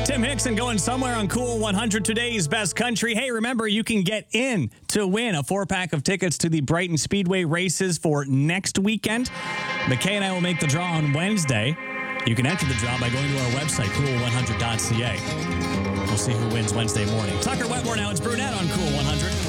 Tim Hickson going somewhere on Cool 100, today's best country. Hey, remember, you can get in to win a 4-pack of tickets to the Brighton Speedway races for next weekend. McKay and I will make the draw on Wednesday. You can enter the draw by going to our website, cool100.ca. We'll see who wins Wednesday morning. Tucker Wetmore now. It's Brunette on Cool 100.